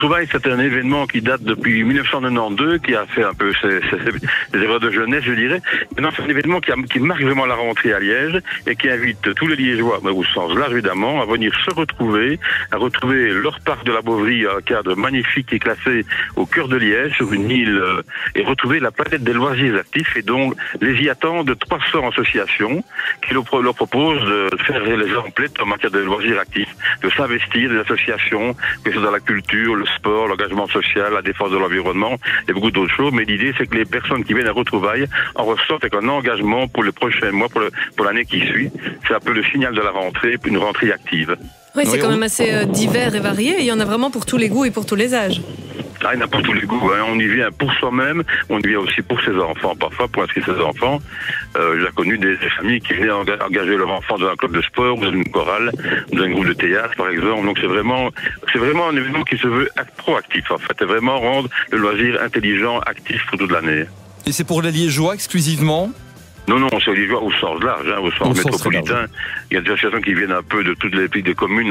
retrouvailles, c'est un événement qui date depuis 1992, qui a fait un peu des erreurs de jeunesse, je dirais. Maintenant, c'est un événement qui marque vraiment la rentrée à Liège et qui invite tous les Liégeois, mais au sens large évidemment, à venir se retrouver, à retrouver leur parc de la Beauvrie, un cadre magnifique qui est classé au cœur de Liège, sur une île, et retrouver la planète des loisirs actifs. Et donc, les y attendent 300 associations qui leur proposent de faire les emplettes en matière de loisirs actifs, de s'investir, des associations, que ce soit dans la culture, le sport, l'engagement social, la défense de l'environnement et beaucoup d'autres choses. Mais l'idée, c'est que les personnes qui viennent à retrouvailles en ressortent avec un engagement pour les prochains mois, pour l'année qui suit. C'est un peu le signal de la rentrée, une rentrée active. Oui, c'est quand même assez divers et varié. Il y en a vraiment pour tous les goûts et pour tous les âges. Ah, il y en a pour tous les goûts. Hein. On y vient pour soi-même, on y vient aussi pour ses enfants. Parfois, pour inscrire ses enfants, j'ai connu des familles qui venaient engager leurs enfants dans un club de sport, ou dans une chorale, ou dans un groupe de théâtre, par exemple. Donc c'est vraiment un événement qui se veut proactif, en fait. C'est vraiment rendre le loisir intelligent, actif pour toute l'année. Et c'est pour les Liégeois exclusivement ? Non, c'est les Liégeois au sens large, au sens métropolitain. Il y a des associations qui viennent un peu de toutes les pays des communes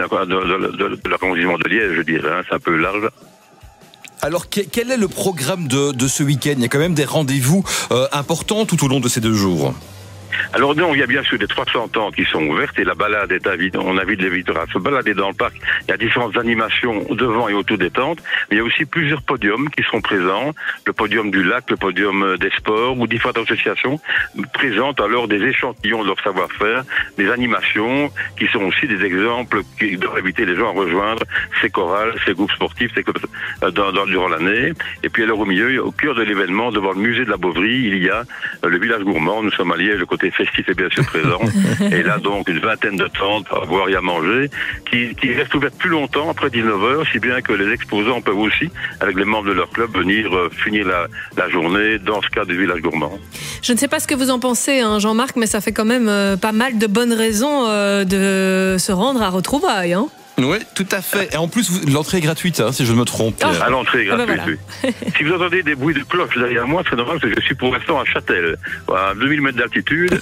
de l'arrondissement de Liège, je dirais. Hein, c'est un peu large. Alors, quel est le programme de ce week-end ? Il y a quand même des rendez-vous importants tout au long de ces 2 jours. Alors donc, il y a bien sûr des 300 tentes qui sont ouvertes et la balade est on invite les visiteurs à se balader dans le parc. Il y a différentes animations devant et autour des tentes. Mais il y a aussi plusieurs podiums qui seront présents. Le podium du lac, le podium des sports ou différentes associations présentent alors des échantillons de leur savoir-faire, des animations qui sont aussi des exemples qui doivent inviter les gens à rejoindre ces chorales, ces groupes sportifs durant l'année. Et puis alors au milieu, au cœur de l'événement, devant le musée de la Beauvrie, il y a le village gourmand. Nous sommes à Liège, le côté festif est bien sûr présent. Et là, donc, une vingtaine de tentes à boire et à manger qui restent ouvertes plus longtemps, après 19h, si bien que les exposants peuvent aussi, avec les membres de leur club, venir finir la journée dans ce cas du village gourmand. Je ne sais pas ce que vous en pensez, hein, Jean-Marc, mais ça fait quand même pas mal de bonnes raisons de se rendre à retrouvailles. Hein. Oui, tout à fait. Et en plus, l'entrée est gratuite, hein, si je ne me trompe. Ah, l'entrée est gratuite, voilà. Oui. Si vous entendez des bruits de cloches derrière moi, c'est normal parce que je suis pour l'instant à Châtel, à 2000 mètres d'altitude,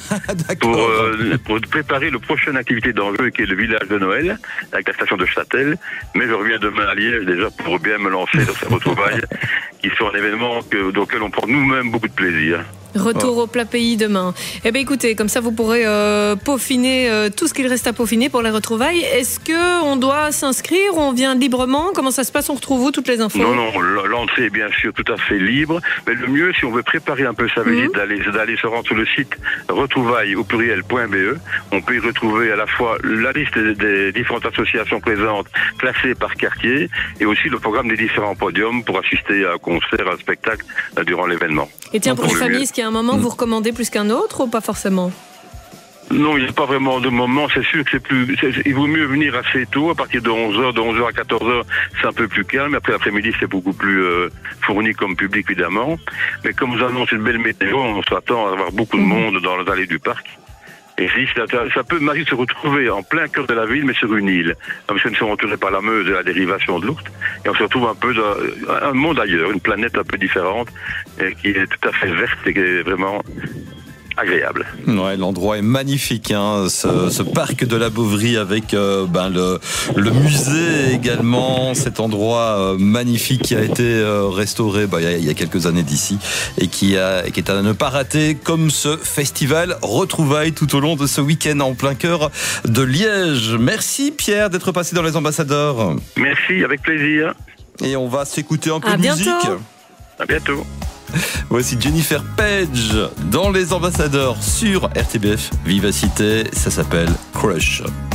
pour préparer le prochaine activité d'enjeu qui est le village de Noël, avec la station de Châtel. Mais je reviens demain à Liège déjà pour bien me lancer dans ces retrouvailles qui sont un événement auquel on prend nous-mêmes beaucoup de plaisir. Retour au plat pays demain. Eh bien écoutez, comme ça vous pourrez peaufiner tout ce qu'il reste à peaufiner pour les retrouvailles. Est-ce qu'on doit s'inscrire? On vient librement? Comment ça se passe? On retrouve où toutes les infos? Non, l'entrée est bien sûr tout à fait libre. Mais le mieux, si on veut préparer un peu sa visite, d'aller se rendre sur le site retrouvailles au pluriel.be. On peut y retrouver à la fois la liste des différentes associations présentes, classées par quartier, et aussi le programme des différents podiums pour assister à un concert, à un spectacle durant l'événement. Et tiens, pour les familles, est-ce qu'il y a un moment que vous recommandez plus qu'un autre ou pas forcément? Non, il n'y a pas vraiment de moment. C'est sûr que il vaut mieux venir assez tôt, à partir de 11h, de 11h à 14h, c'est un peu plus calme. Après l'après-midi, c'est beaucoup plus fourni comme public, évidemment. Mais comme vous annoncez une belle météo, on s'attend à avoir beaucoup de monde dans les allées du parc. Et si ça peut m'arriver de se retrouver en plein cœur de la ville, mais sur une île. Parce que nous sommes entourés par la Meuse et la dérivation de l'Ourthe. Et on se retrouve un peu dans un monde ailleurs, une planète un peu différente, et qui est tout à fait verte et qui est vraiment agréable. Ouais, l'endroit est magnifique, hein, ce parc de la Beauvrie avec le musée également, cet endroit magnifique qui a été restauré il y a quelques années d'ici et qui est à ne pas rater, comme ce festival Retrouvailles tout au long de ce week-end en plein cœur de Liège. Merci Pierre d'être passé dans Les Ambassadeurs. Merci, avec plaisir. Et on va s'écouter un peu de musique. À bientôt. Voici Jennifer Page dans Les Ambassadeurs sur RTBF Vivacité. Ça s'appelle Crush.